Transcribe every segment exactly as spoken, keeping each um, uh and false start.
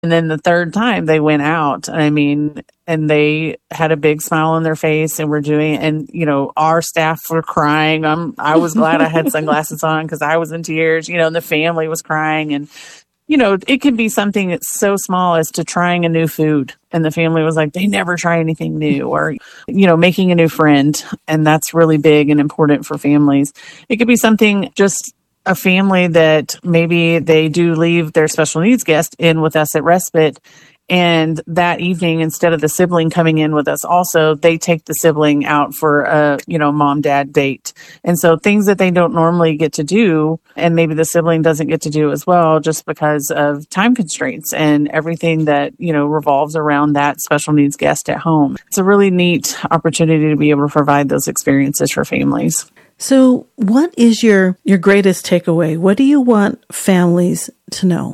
And then the third time they went out, I mean, and they had a big smile on their face and were doing, and, you know, our staff were crying. I'm, I was glad I had sunglasses on because I was in tears, you know, and the family was crying. And, you know, it could be something that's so small as to trying a new food. And the family was like, they never try anything new, or, you know, making a new friend. And that's really big and important for families. It could be something just a family that maybe they do leave their special needs guest in with us at Respite. And that evening, instead of the sibling coming in with us also, they take the sibling out for a, you know, mom, dad date. And so things that they don't normally get to do, and maybe the sibling doesn't get to do as well, just because of time constraints and everything that, you know, revolves around that special needs guest at home. It's a really neat opportunity to be able to provide those experiences for families. So what is your, your greatest takeaway? What do you want families to know?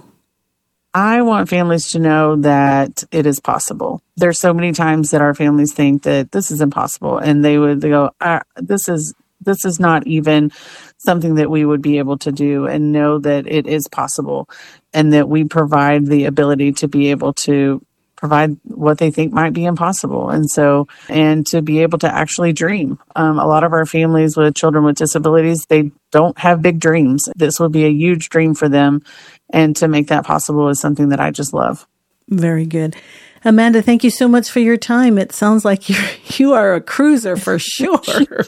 I want families to know that it is possible. There's so many times that our families think that this is impossible, and they would go, ah, this is this is not even something that we would be able to do, and know that it is possible, and that we provide the ability to be able to provide what they think might be impossible. And so, and to be able to actually dream. Um, a lot of our families with children with disabilities, they don't have big dreams. This would be a huge dream for them. And to make that possible is something that I just love. Very good. Amanda, thank you so much for your time. It sounds like you're, you are a cruiser for sure.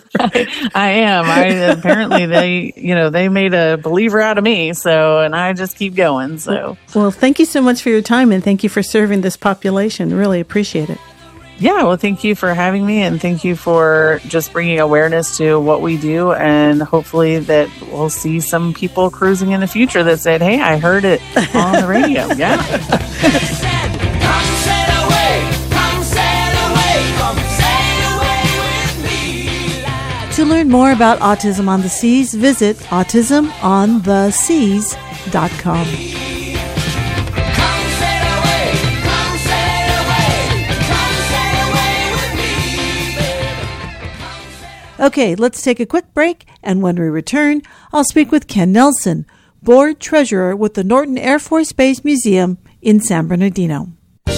I, I am. I apparently they, you know, they made a believer out of me. So, and I just keep going. So, well, thank you so much for your time, and thank you for serving this population. Really appreciate it. Yeah. Well, thank you for having me, and thank you for just bringing awareness to what we do. And hopefully that we'll see some people cruising in the future that said, hey, I heard it on the radio. Yeah. To learn more about Autism on the Seas, visit autism on the seas dot com. Okay, let's take a quick break, and when we return, I'll speak with Ken Nelson, Board Treasurer with the Norton Air Force Base Museum in San Bernardino.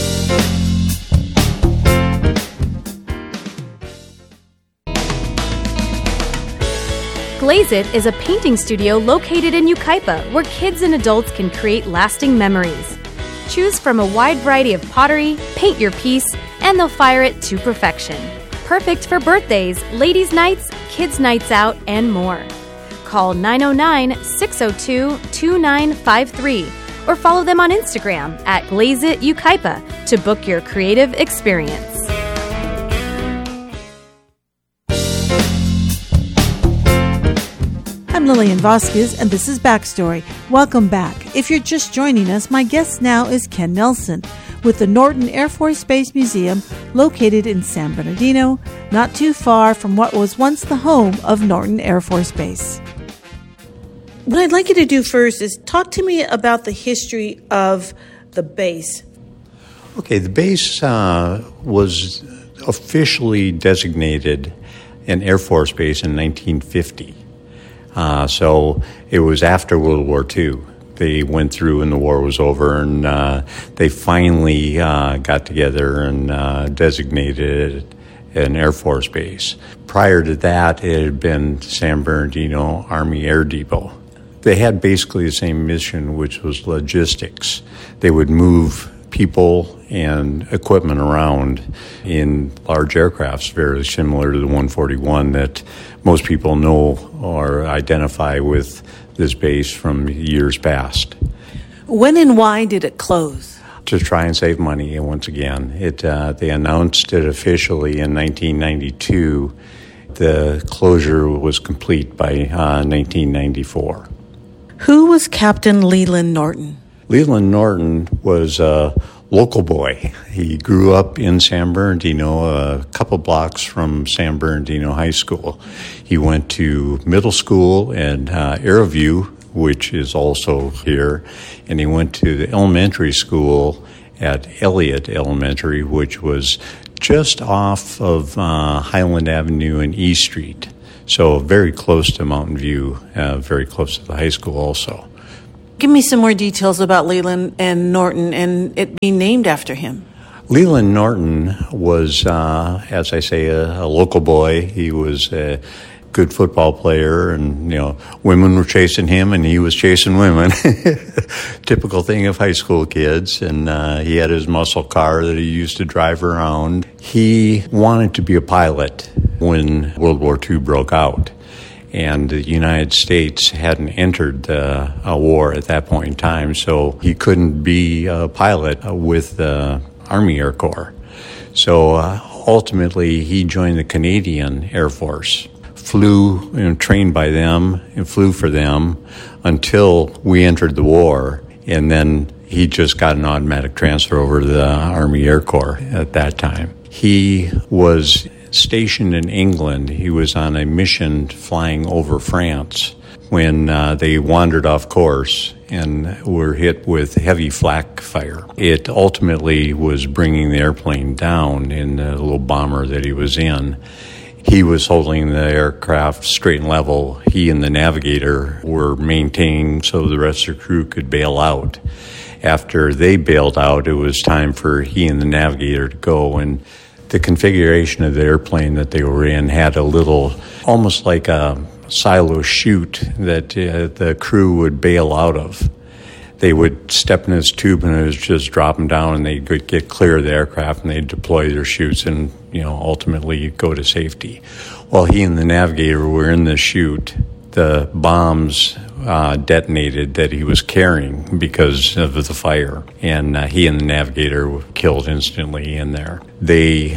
Glaze It is a painting studio located in Yucaipa where kids and adults can create lasting memories. Choose from a wide variety of pottery, paint your piece, and they'll fire it to perfection. Perfect for birthdays, ladies' nights, kids' nights out, and more. Call nine oh nine, six oh two, two nine five three or follow them on Instagram at Glaze It Yucaipa to book your creative experience. I'm Lillian Vasquez, and this is Backstory. Welcome back. If you're just joining us, my guest now is Ken Nelson with the Norton Air Force Base Museum located in San Bernardino, not too far from what was once the home of Norton Air Force Base. What I'd like you to do first is talk to me about the history of the base. Okay, the base uh, was officially designated an Air Force base in nineteen fifty. Uh, so it was after World War Two. They went through and the war was over, and uh, they finally uh, got together and uh, designated it an Air Force base. Prior to that, it had been San Bernardino Army Air Depot. They had basically the same mission, which was logistics. They would move people and equipment around in large aircrafts, very similar to the one forty-one that most people know or identify with this base from years past. When and why did it close? To try and save money, and once again, it uh, they announced it officially in nineteen ninety-two. The closure was complete by uh, nineteen ninety-four. Who was Captain Leland Norton? Leland Norton was a local boy. He grew up in San Bernardino, a couple blocks from San Bernardino High School. He went to middle school at uh, Arrowview, which is also here, and he went to the elementary school at Elliott Elementary, which was just off of uh, Highland Avenue and E Street. So very close to Mountain View, uh, very close to the high school also. give me some more details about Leland and Norton and it being named after him. Leland Norton was, uh, as I say, a, a local boy. He was a good football player, and, you know, women were chasing him, and he was chasing women. Typical thing of high school kids. And uh, he had his muscle car that he used to drive around. He wanted to be a pilot when World War Two broke out. And the United States hadn't entered uh, a war at that point in time, so he couldn't be a pilot with the Army Air Corps. So uh, ultimately, he joined the Canadian Air Force, flew and trained by them and flew for them until we entered the war, and then he just got an automatic transfer over to the Army Air Corps at that time. He was stationed in England. He was on a mission flying over France when uh, they wandered off course and were hit with heavy flak fire. It ultimately was bringing the airplane down in the little bomber that he was in. He was holding the aircraft straight and level. He and the navigator were maintaining so the rest of the crew could bail out. After they bailed out, it was time for he and the navigator to go, and the configuration of the airplane that they were in had a little, almost like a silo chute that uh, the crew would bail out of. They would step in this tube and it was just drop them down, and they would get clear of the aircraft and they'd deploy their chutes and, you know, ultimately go to safety. While he and the navigator were in the chute, the bombs uh, detonated that he was carrying because of the fire, and uh, he and the navigator were killed instantly in there. They,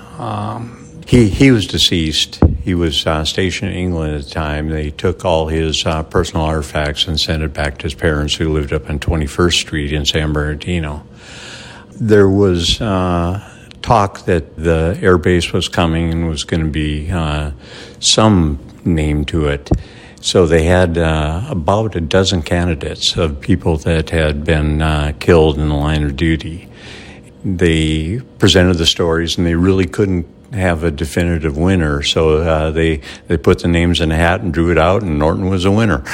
um, he he was deceased. He was uh, stationed in England at the time. They took all his uh, personal artifacts and sent it back to his parents, who lived up on twenty-first Street in San Bernardino. There was uh, talk that the air base was coming and was going to be uh, some name to it. So they had uh, about a dozen candidates of people that had been uh, killed in the line of duty. They presented the stories, and they really couldn't have a definitive winner. So uh, they they put the names in a hat and drew it out, and Norton was a winner.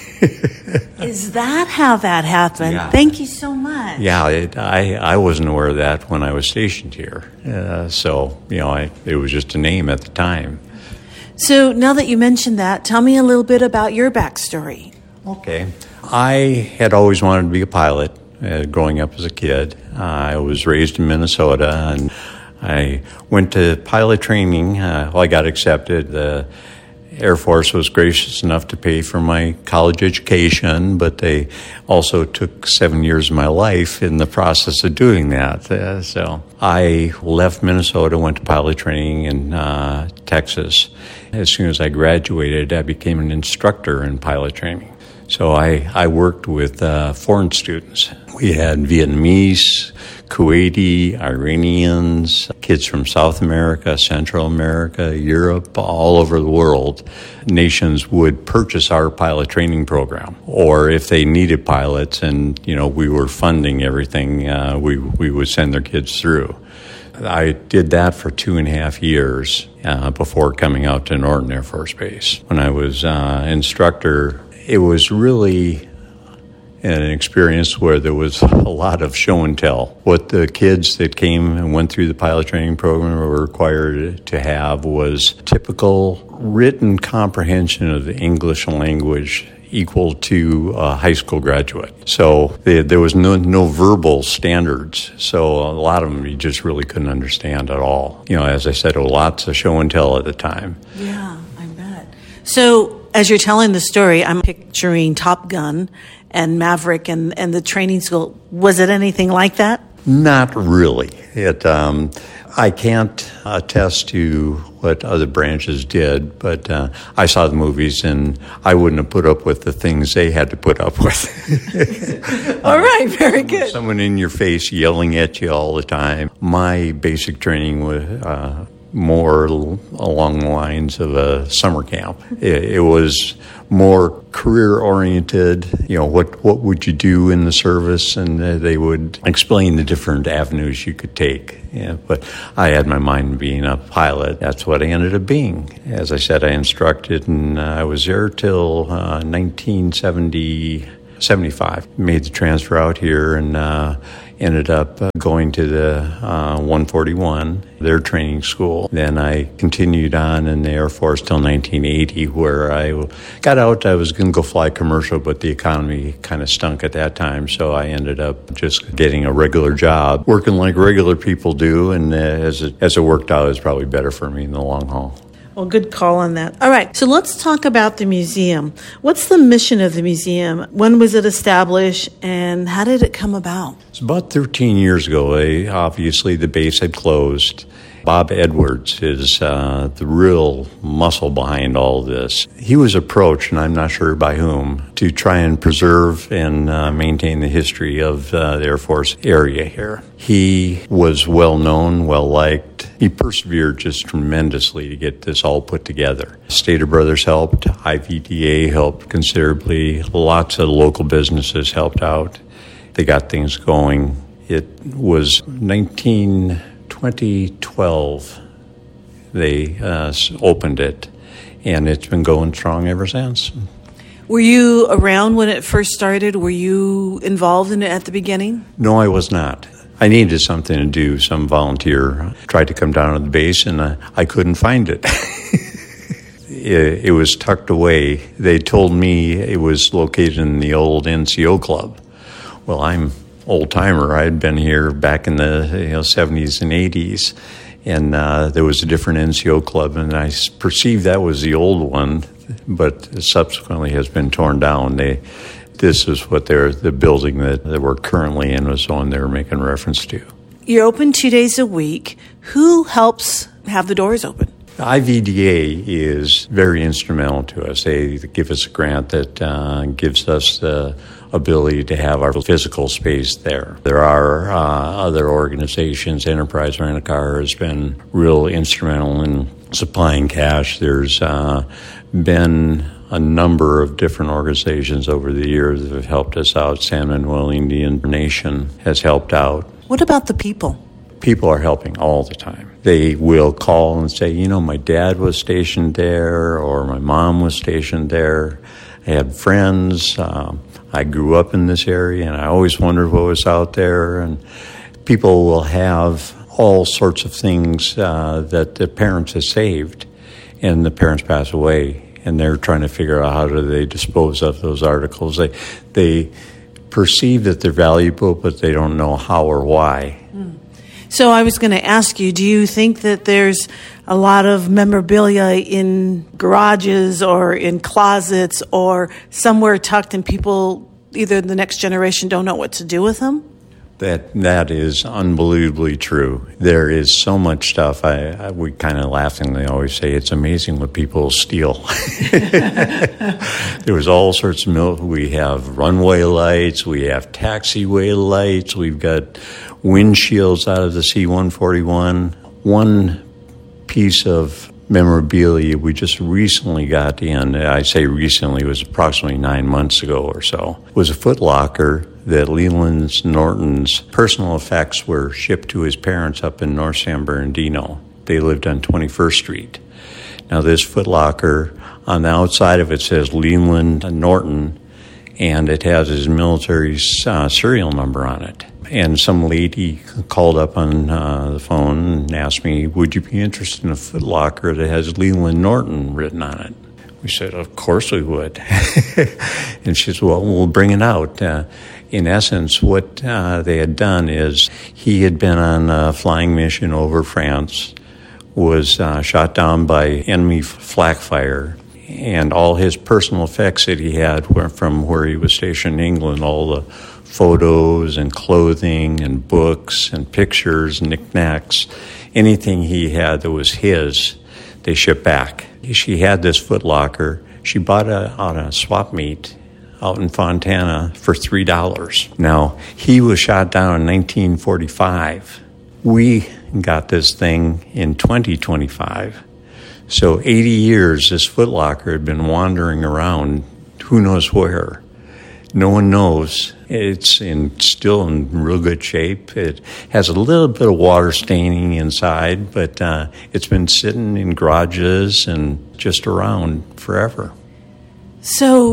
Is that how that happened? Yeah. Thank you so much. Yeah, it, I I wasn't aware of that when I was stationed here. Uh, so you know, I, it was just a name at the time. So now that you mentioned that, tell me a little bit about your backstory. Okay. I had always wanted to be a pilot uh, growing up as a kid. Uh, I was raised in Minnesota, and I went to pilot training. Uh, well, I got accepted. The Air Force was gracious enough to pay for my college education, but they also took seven years of my life in the process of doing that. Uh, so I left Minnesota, went to pilot training in uh, Texas. As soon as I graduated, I became an instructor in pilot training. So I, I worked with uh, foreign students. We had Vietnamese, Kuwaiti, Iranians, kids from South America, Central America, Europe, all over the world. Nations would purchase our pilot training program, or if they needed pilots and, you know, we were funding everything, uh, we, we would send their kids through. I did that for two and a half years uh, before coming out to Norton Air Force Base. When I was uh, instructor, it was really an experience where there was a lot of show and tell. What the kids that came and went through the pilot training program were required to have was typical written comprehension of the English language equal to a high school graduate. So they, there was no, no verbal standards. So a lot of them you just really couldn't understand at all. You know, as I said, lots of show and tell at the time. Yeah, I bet. So as you're telling the story, I'm picturing Top Gun and Maverick and, and the training school. Was it anything like that? Not really. It, um, I can't attest to what other branches did, but uh, I saw the movies, and I wouldn't have put up with the things they had to put up with. All right, very good. Someone in your face yelling at you all the time. My basic training was uh, more along the lines of a summer camp. It, it was more career-oriented. You know, what what would you do in the service? And uh, they would explain the different avenues you could take. Yeah, but I had my mind being a pilot. That's what I ended up being. As I said, I instructed, and uh, I was there till uh, nineteen seventy-seven. seventy-five. Made the transfer out here and uh, ended up uh, going to the uh, one forty-one, their training school. Then I continued on in the Air Force till nineteen eighty, where I got out. I was going to go fly commercial, but the economy kind of stunk at that time, so I ended up just getting a regular job, working like regular people do, and uh, as, it, as it worked out, it was probably better for me in the long haul. Well, good call on that. All right, so let's talk about the museum. What's the mission of the museum? When was it established, and how did it come about? It's about thirteen years ago. They, obviously, the base had closed. Bob Edwards is uh, the real muscle behind all this. He was approached, and I'm not sure by whom, to try and preserve and uh, maintain the history of uh, the Air Force area here. He was well-known, well-liked. He persevered just tremendously to get this all put together. Stater Brothers helped. I V D A helped considerably. Lots of local businesses helped out. They got things going. It was nineteen twenty twelve they uh, opened it, and it's been going strong ever since. Were you around when it first started? Were you involved in it at the beginning? No, I was not. I needed something to do. Some volunteer tried to come down to the base, and I, I couldn't find it. it. It was tucked away. They told me it was located in the old N C O club. Well, I'm old-timer. I had been here back in the you know, seventies and eighties, and uh, there was a different N C O club, and I perceived that was the old one, but subsequently has been torn down. They This is what they're, the building that, that we're currently in was the one they were making reference to. You're open two days a week. Who helps have the doors open? I V D A is very instrumental to us. They give us a grant that uh, gives us the ability to have our physical space there. There are uh, other organizations. Enterprise Rent-A-Car has been real instrumental in supplying cash. There's uh, been a number of different organizations over the years that have helped us out. San Manuel Indian Nation has helped out. What about the people? People are helping all the time. They will call and say, you know, my dad was stationed there, or my mom was stationed there. I had friends. Um, I grew up in this area, and I always wondered what was out there. And people will have all sorts of things uh, that the parents have saved, and the parents pass away, and they're trying to figure out how do they dispose of those articles. They they perceive that they're valuable, but they don't know how or why. Mm. So I was going to ask you, do you think that there's a lot of memorabilia in garages or in closets or somewhere tucked, and people, either the next generation, don't know what to do with them? That that is unbelievably true. There is so much stuff. I, I we kind of laughingly always say it's amazing what people steal. There was all sorts of mil- we have runway lights, we have taxiway lights, we've got windshields out of the C one forty-one. One piece of memorabilia we just recently got in, I say recently, it was approximately nine months ago or so, was a Foot Locker that Leland Norton's personal effects were shipped to his parents up in North San Bernardino. They lived on twenty-first Street. Now this Foot Locker, on the outside of it says Leland Norton, and it has his military uh, serial number on it. And some lady called up on uh, the phone and asked me, would you be interested in a Foot Locker that has Leland Norton written on it? We said, of course we would. And she said, well, we'll bring it out. Uh, in essence, what uh, they had done is he had been on a flying mission over France, was uh, shot down by enemy flak fire, and all his personal effects that he had were from where he was stationed in England, all the photos and clothing and books and pictures, knickknacks, anything he had that was his, they shipped back. She had this Foot Locker. She bought it on a swap meet out in Fontana for three dollars. Now, he was shot down in nineteen forty-five. We got this thing in twenty twenty-five. So eighty years, this Foot Locker had been wandering around who knows where. No one knows. It's in still in real good shape. It has a little bit of water staining inside, but uh, it's been sitting in garages and just around forever. So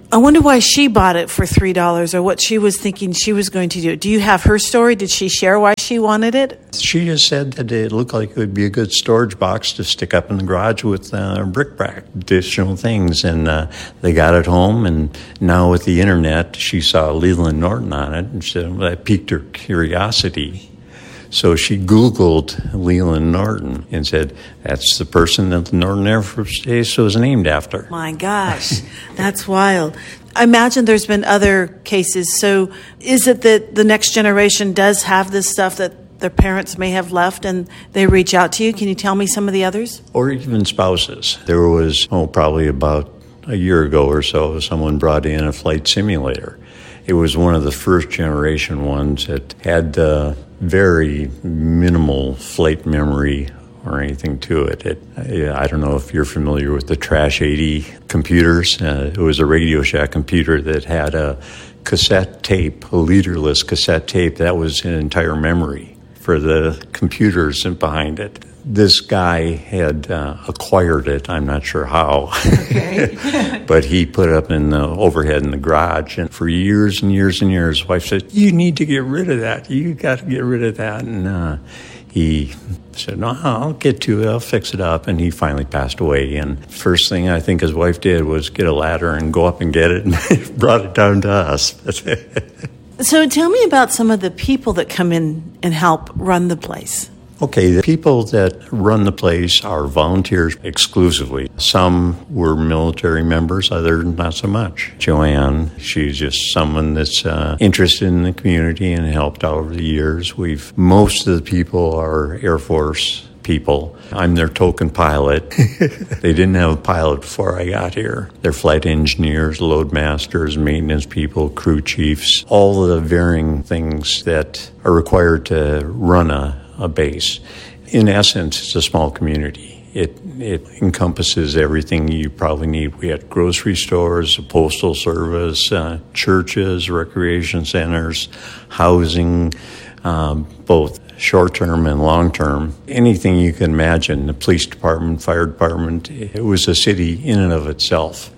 I wonder why she bought it for three dollars or what she was thinking she was going to do. Do you have her story? Did she share why she wanted it? She just said that it looked like it would be a good storage box to stick up in the garage with uh, bric-a-brac, additional things. And uh, they got it home, and now with the internet, she saw Leland Norton on it, and she said, well, that piqued her curiosity. So she Googled Leland Norton and said, that's the person that the Norton Air Force Base was named after. My gosh, that's wild. I imagine there's been other cases. So is it that the next generation does have this stuff that their parents may have left and they reach out to you? Can you tell me some of the others? Or even spouses. There was, oh, probably about a year ago or so, someone brought in a flight simulator. It was one of the first generation ones that had uh, very minimal flight memory or anything to it. it. I don't know if you're familiar with the Trash eighty computers. Uh, it was a Radio Shack computer that had a cassette tape, a leaderless cassette tape. That was an entire memory for the computers behind it. This guy had uh, acquired it. I'm not sure how. Okay. But he put it up in the overhead in the garage. And for years and years and years, his wife said, you need to get rid of that. You got to get rid of that. And uh, he said, no, I'll get to it. I'll fix it up. And he finally passed away. And first thing I think his wife did was get a ladder and go up and get it. And brought it down to us. So tell me about some of the people that come in and help run the place. Okay, the people that run the place are volunteers exclusively. Some were military members, others not so much. Joanne, she's just someone that's uh, interested in the community and helped out over the years. We've most of the people are Air Force people. I'm their token pilot. They didn't have a pilot before I got here. They're flight engineers, load masters, maintenance people, crew chiefs, all the varying things that are required to run a a base. In essence, it's a small community. It it encompasses everything you probably need. We had grocery stores, a postal service, uh, churches, recreation centers, housing, um, both short-term and long-term. Anything you can imagine, the police department, fire department, it was a city in and of itself.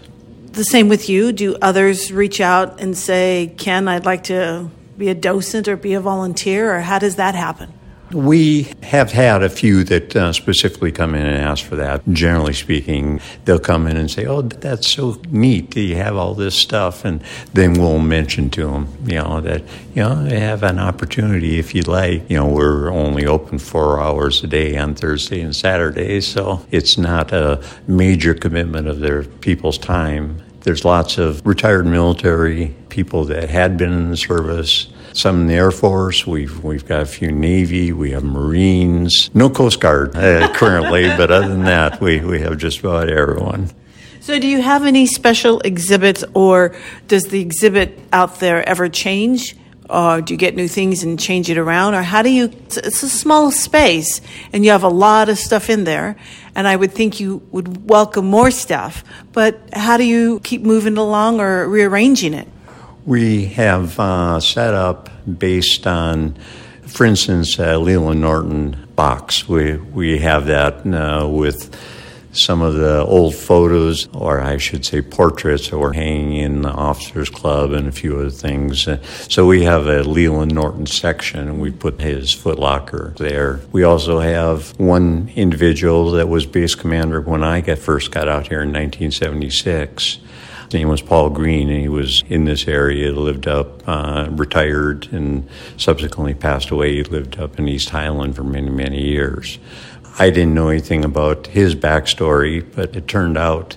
The same with you. Do others reach out and say, Ken, I'd like to be a docent or be a volunteer, or how does that happen? We have had a few that uh, specifically come in and ask for that. Generally speaking, they'll come in and say, oh, that's so neat. You have all this stuff. And then we'll mention to them, you know, that, you know, they have an opportunity if you'd like. You know, we're only open four hours a day on Thursday and Saturday, so it's not a major commitment of their people's time. There's lots of retired military people that had been in the service. Some in the Air Force. We've we've got a few Navy. We have Marines. No Coast Guard uh, currently, but other than that, we, we have just about everyone. So do you have any special exhibits, or does the exhibit out there ever change? Or do you get new things and change it around? Or how do you, it's a small space and you have a lot of stuff in there. And I would think you would welcome more stuff. But how do you keep moving along or rearranging it? We have uh, set up based on, for instance, uh, Leland Norton box. We, we have that uh, with some of the old photos, or I should say portraits, that were hanging in the Officers Club and a few other things. Uh, so we have a Leland Norton section, and we put his footlocker there. We also have one individual that was base commander when I got first got out here in nineteen seventy-six. His name was Paul Green, and he was in this area, lived up, uh, retired, and subsequently passed away. He lived up in East Highland for many, many years. I didn't know anything about his backstory, but it turned out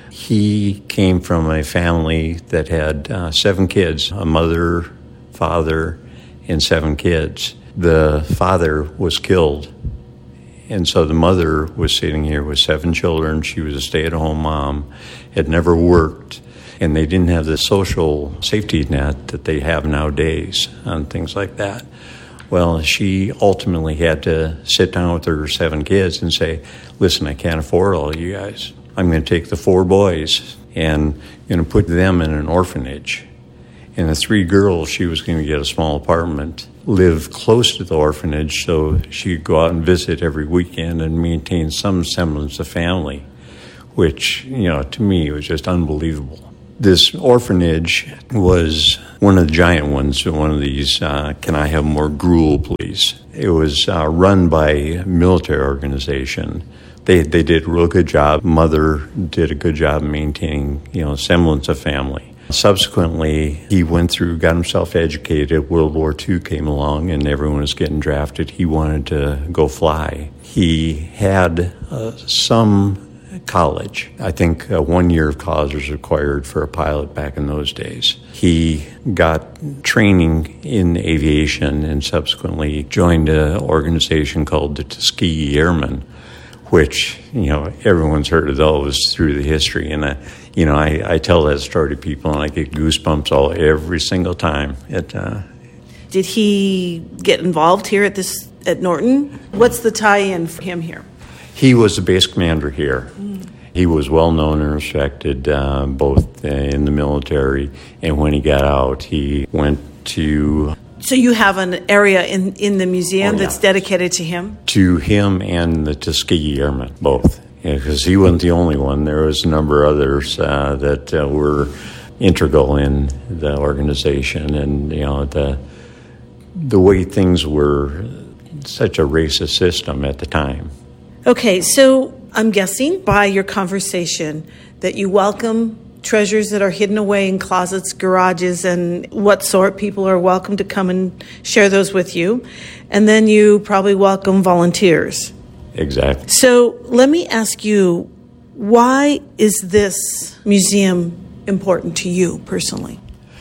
he came from a family that had uh, seven kids, a mother, father, and seven kids. The father was killed, and so the mother was sitting here with seven children. She was a stay-at-home mom, had never worked, and they didn't have the social safety net that they have nowadays and things like that. Well, she ultimately had to sit down with her seven kids and say, listen, I can't afford all of you guys. I'm going to take the four boys and going to put them in an orphanage. And the three girls, she was going to get a small apartment, live close to the orphanage so she could go out and visit every weekend and maintain some semblance of family, which, you know, to me was just unbelievable. This orphanage was one of the giant ones, one of these, uh, can I have more gruel, please? It was uh, run by a military organization. They they did a real good job. Mother did a good job maintaining, you know, semblance of family. Subsequently, he went through, got himself educated. World War Two came along, and everyone was getting drafted. He wanted to go fly. He had uh, some college. I think uh, one year of college was required for a pilot back in those days. He got training in aviation and subsequently joined an organization called the Tuskegee Airmen, which, you know, everyone's heard of those through the history. And, I, you know, I, I tell that story to people, and I get goosebumps all every single time. It, uh, Did he get involved here at this at Norton? What's the tie-in for him here? He was the base commander here. Mm. He was well known and respected uh, both in the military, and when he got out, he went to... So you have an area in, in the museum oh, yeah. that's dedicated to him? To him and the Tuskegee Airmen, both. Because yeah, he wasn't the only one. There was a number of others uh, that uh, were integral in the organization, and, you know, the the way things were such a racist system at the time. Okay, so I'm guessing by your conversation that you welcome treasures that are hidden away in closets, garages, and what sort. People are welcome to come and share those with you. And then you probably welcome volunteers. Exactly. So let me ask you, why is this museum important to you personally?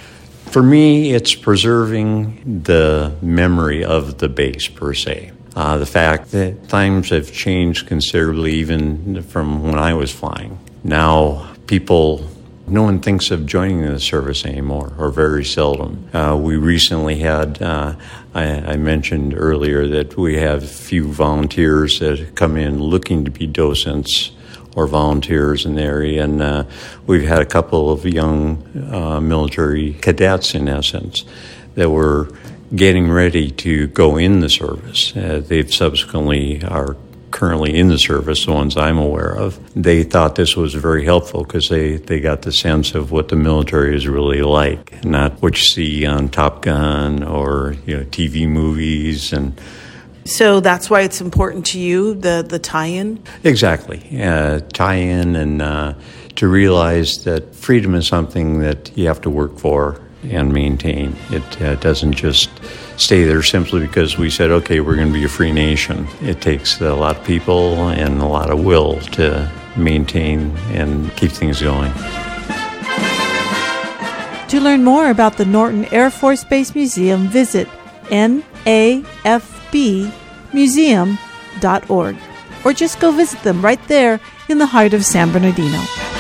For me, it's preserving the memory of the base per se. Uh, the fact that times have changed considerably even from when I was flying. Now, people, no one thinks of joining the service anymore, or very seldom. Uh, we recently had, uh, I, I mentioned earlier that we have a few volunteers that come in looking to be docents or volunteers in the area, and uh, we've had a couple of young uh, military cadets, in essence, that were getting ready to go in the service. Uh, they've subsequently are currently in the service, the ones I'm aware of. They thought this was very helpful because they, they got the sense of what the military is really like, not what you see on Top Gun or, you know, T V movies. And so that's why it's important to you, the, the tie-in? Exactly. Uh, tie-in and uh, to realize that freedom is something that you have to work for and maintain. It uh, doesn't just stay there simply because we said, okay, we're going to be a free nation. It takes a lot of people and a lot of will to maintain and keep things going. To learn more about the Norton Air Force Base Museum, visit N A F B museum dot org or just go visit them right there in the heart of San Bernardino.